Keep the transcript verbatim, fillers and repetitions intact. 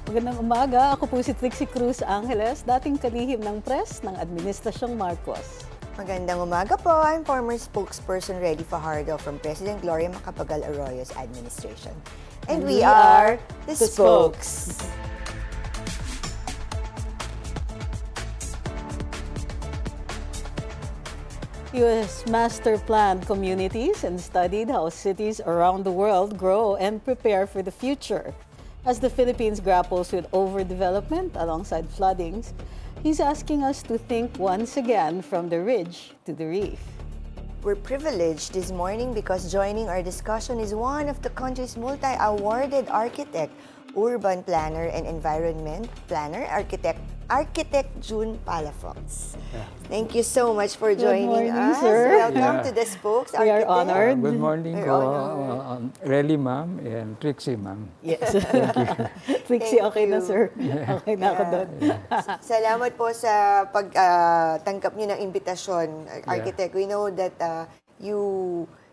Magandang umaga, ako po si Trixie Cruz Angeles, dating kalihim ng press ng Administrasyong Marcos. Magandang umaga po. I'm former spokesperson Reddy Fajardo from President Gloria Macapagal Arroyo's administration. And, And we, we are are the the Spokes. U S master planned communities and studied how cities around the world grow and prepare for the future. As the Philippines grapples with overdevelopment alongside floodings, he's asking us to think once again from the ridge to the reef. We're privileged this morning because joining our discussion is one of the country's multi-awarded architect, urban planner, and environment planner, architect Architect June Palafox. Yeah. Thank you so much for joining morning, us. sir. Welcome Yeah. to the Spokes, We are Architect. honored. Uh, good morning We're ko, honored. uh, um, Relly ma'am and Trixie ma'am. Yes. Trixie, Thank okay na you. sir. Okay na ako doon. Salamat po sa pagtanggap niyo ng imbitasyon, Architect. We know that uh, you